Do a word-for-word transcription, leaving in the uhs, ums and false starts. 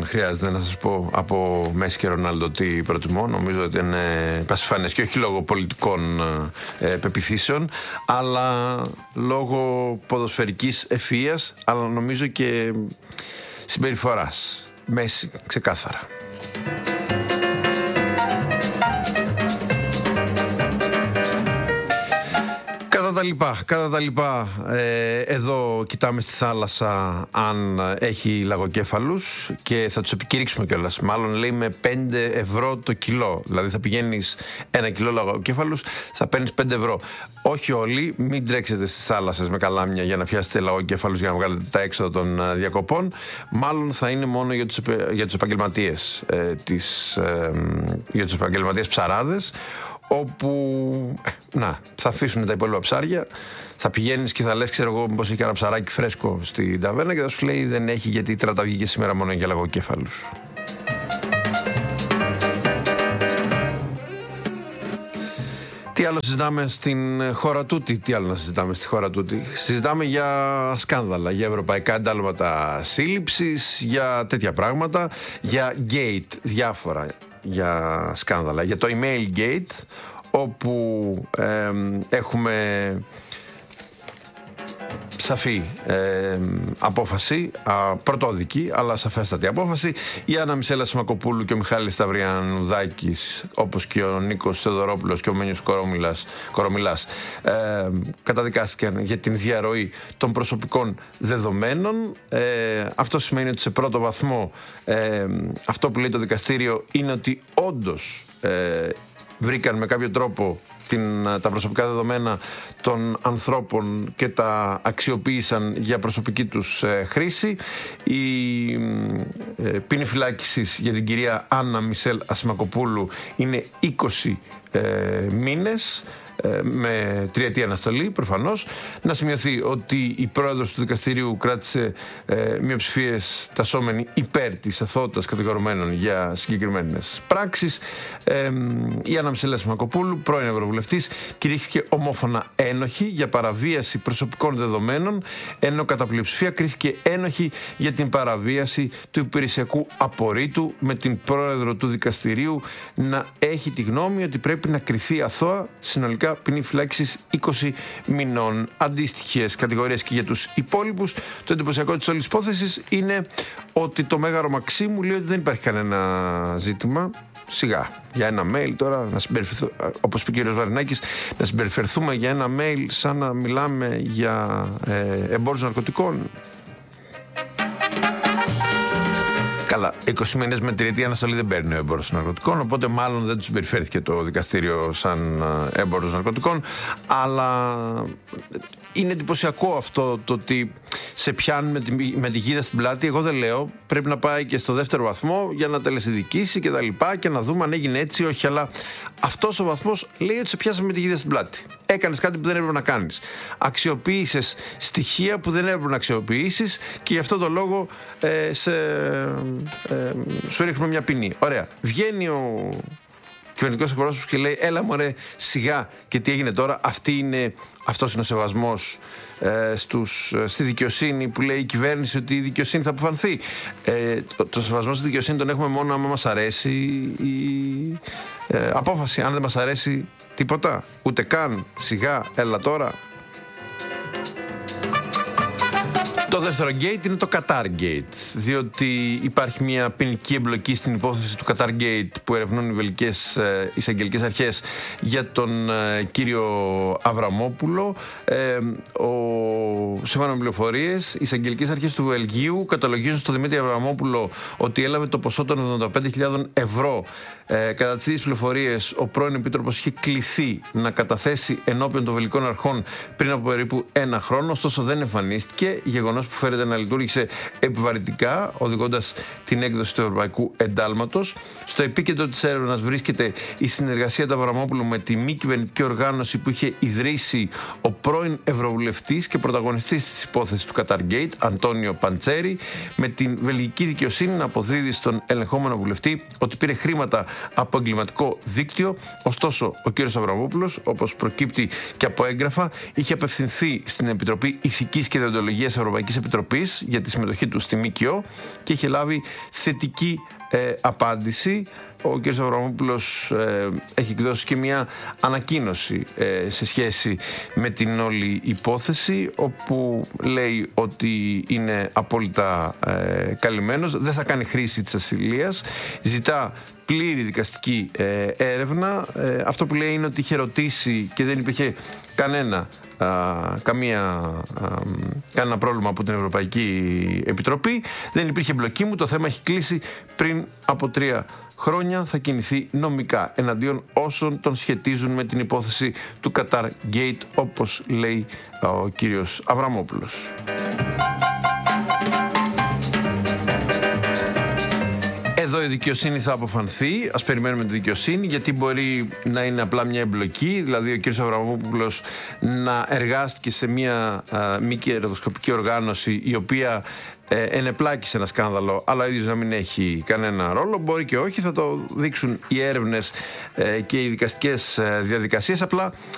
δεν χρειάζεται να σας πω από Μέση και Ρονάλντο τι προτιμώ. Νομίζω ότι είναι πασιφανές και όχι λόγω πολιτικών ε, πεποιθήσεων, αλλά λόγω ποδοσφαιρικής ευφυΐας, αλλά νομίζω και συμπεριφοράς. Μέση, ξεκάθαρα. Κατά τα λοιπά, κατά τα λοιπά ε, εδώ κοιτάμε στη θάλασσα αν έχει λαγοκέφαλους και θα τους επικηρύξουμε κιόλας. Μάλλον λέει με πέντε ευρώ το κιλό. Δηλαδή θα πηγαίνεις ένα κιλό λαγοκέφαλους, θα παίρνεις πέντε ευρώ. Όχι όλοι, μην τρέξετε στις θάλασσες με καλάμια για να πιάσετε λαγοκέφαλους για να βγάλετε τα έξοδα των διακοπών. Μάλλον θα είναι μόνο για τους, για τους επαγγελματίες, ε, τις, ε, για τους επαγγελματίες ψαράδες, όπου να, θα αφήσουν τα υπόλοιπα ψάρια, θα πηγαίνεις και θα λες, ξέρω εγώ, μήπως έχει ένα ψαράκι φρέσκο στην ταβέρνα και θα σου λέει δεν έχει, γιατί η τράτα βγήκε σήμερα μόνο για λαγοκέφαλους. Τι άλλο συζητάμε στην χώρα τούτη, τι άλλο να συζητάμε στη χώρα τούτη. Συζητάμε για σκάνδαλα, για ευρωπαϊκά εντάλματα σύλληψης, για τέτοια πράγματα, για gate, διάφορα για σκάνδαλα, για το email gate, όπου ε, έχουμε σαφή ε, απόφαση, α, πρωτόδικη αλλά σαφέστατη απόφαση. Η Άννα Μισέλα Σιμακοπούλου και ο Μιχάλης Σταυριανουδάκης, όπως και ο Νίκος Θεοδωρόπουλος και ο Μένιος Κορομιλάς, Κορομιλάς ε, καταδικάστηκαν για την διαρροή των προσωπικών δεδομένων. ε, Αυτό σημαίνει ότι σε πρώτο βαθμό ε, αυτό που λέει το δικαστήριο είναι ότι όντως ε, βρήκαν με κάποιο τρόπο την, τα προσωπικά δεδομένα των ανθρώπων και τα αξιοποίησαν για προσωπική τους ε, χρήση. Η ε, ποινή φυλάκισης για την κυρία Άννα Μισέλ Ασημακοπούλου είναι είκοσι ε, μήνες, με τριετή αναστολή προφανώς. Να σημειωθεί ότι η πρόεδρος του δικαστηρίου κράτησε ε, μειοψηφίες τασσόμενοι υπέρ της αθωότητας κατηγορουμένων για συγκεκριμένες πράξεις. Ε, η Άννα Μισέλα Σιμακοπούλου, πρώην Ευρωβουλευτής, κηρύχθηκε ομόφωνα ένοχη για παραβίαση προσωπικών δεδομένων, ενώ κατά πλειοψηφία κρίθηκε ένοχη για την παραβίαση του υπηρεσιακού απορρίτου, με την πρόεδρο του δικαστηρίου να έχει τη γνώμη ότι πρέπει να κριθεί αθώα, συνολικά ποινή φυλάκισης είκοσι μηνών. Αντίστοιχες κατηγορίες και για τους υπόλοιπους. Το εντυπωσιακό της όλης υπόθεσης είναι ότι το Μέγαρο Μαξίμου λέει ότι δεν υπάρχει κανένα ζήτημα. Σιγά, για ένα mail τώρα, να συμπεριφερθούμε, όπως είπε ο κ. Βαρινάκης, να συμπεριφερθούμε για ένα mail σαν να μιλάμε για ε, εμπόρους ναρκωτικών. Καλά, είκοσι μήνες με τριετή αναστολή δεν παίρνει ο έμπορος ναρκωτικών, οπότε μάλλον δεν του συμπεριφέρθηκε το δικαστήριο σαν έμπορος ναρκωτικών. Αλλά είναι εντυπωσιακό αυτό το ότι σε πιάνουν με τη, με τη γίδα στην πλάτη. Εγώ δεν λέω, πρέπει να πάει και στο δεύτερο βαθμό για να τελεσυνδικήσει και τα λοιπά και να δούμε αν έγινε έτσι ή όχι. Αλλά αυτός ο βαθμός λέει ότι σε πιάσαμε με τη γίδα στην πλάτη. Έκανες κάτι που δεν έπρεπε να κάνεις. Αξιοποίησες στοιχεία που δεν έπρεπε να αξιοποιήσεις και γι' αυτό το λόγο ε, σε, ε, σου ρίχνουμε μια ποινή. Ωραία. Βγαίνει ο κυβερνητικός εκπρόσωπος και λέει έλα μωρέ σιγά, και τι έγινε τώρα. Αυτή είναι, αυτός είναι ο σεβασμός ε, στους, στη δικαιοσύνη που λέει η κυβέρνηση ότι η δικαιοσύνη θα αποφανθεί. Ε, το, το σεβασμό στη δικαιοσύνη τον έχουμε μόνο άμα μας αρέσει η ε, απόφαση. Αν δεν μας αρέσει τίποτα, ούτε καν, σιγά, έλα τώρα. Το δεύτερο gate είναι το Qatar Gate, διότι υπάρχει μια ποινική εμπλοκή στην υπόθεση του Qatar Gate που ερευνούν οι βελγικές ε, εισαγγελικές αρχές για τον ε, κύριο Αβραμόπουλο. Ε, ο, σύμφωνα με πληροφορίες, οι εισαγγελικές αρχές του Βελγίου καταλογίζουν στον Δημήτρη Αβραμόπουλο ότι έλαβε το ποσό των εβδομήντα πέντε χιλιάδες ευρώ. Ε, κατά τις ίδιες πληροφορίες, ο πρώην επίτροπος είχε κληθεί να καταθέσει ενώπιον των βελγικών αρχών πριν από περίπου ένα χρόνο, ωστόσο δεν εμφανίστηκε, γεγονός που φέρεται να λειτουργήσε επιβαρυντικά, οδηγώντας την έκδοση του ευρωπαϊκού εντάλματος. Στο επίκεντρο της έρευνας βρίσκεται η συνεργασία του Αβραμόπουλου με τη μη κυβερνητική οργάνωση που είχε ιδρύσει ο πρώην ευρωβουλευτής και πρωταγωνιστής της υπόθεσης του Qatar Gate, Αντώνιο Παντσέρη, με την βελγική δικαιοσύνη να αποδίδει στον ελεγχόμενο βουλευτή ότι πήρε χρήματα από εγκληματικό δίκτυο. Ωστόσο, ο κ. Αβραμόπουλος, όπως προκύπτει και από έγγραφα, είχε απευθυνθεί στην Επιτροπή Ηθικής και Δεοντολογίας Ευρωπαϊκής Ευρωπαϊκής Επιτροπής για τη συμμετοχή του στη ΜΚΟ και είχε λάβει θετική ε, απάντηση. Ο κ. Αβραμόπουλος ε, έχει εκδώσει και μια ανακοίνωση ε, σε σχέση με την όλη υπόθεση, όπου λέει ότι είναι απόλυτα ε, καλυμμένος, δεν θα κάνει χρήση της ασυλίας, ζητά πλήρη δικαστική ε, έρευνα. Ε, αυτό που λέει είναι ότι είχε ρωτήσει και δεν υπήρχε κανένα, α, καμία, α, κανένα πρόβλημα από την Ευρωπαϊκή Επιτροπή. Δεν υπήρχε εμπλοκή μου, το θέμα έχει κλείσει πριν από τρία χρόνια, θα κινηθεί νομικά εναντίον όσων τον σχετίζουν με την υπόθεση του Qatar Gate, όπως λέει ο κύριος Αβραμόπουλος. Εδώ η δικαιοσύνη θα αποφανθεί, ας περιμένουμε τη δικαιοσύνη, γιατί μπορεί να είναι απλά μια εμπλοκή, δηλαδή ο κ. Αβραμόπουλος να εργάστηκε σε μια α, μη κερδοσκοπική οργάνωση η οποία ε, ενεπλάκησε ένα σκάνδαλο, αλλά ο ίδιος να μην έχει κανένα ρόλο. Μπορεί και όχι, θα το δείξουν οι έρευνες ε, και οι δικαστικές ε, διαδικασίες. Απλά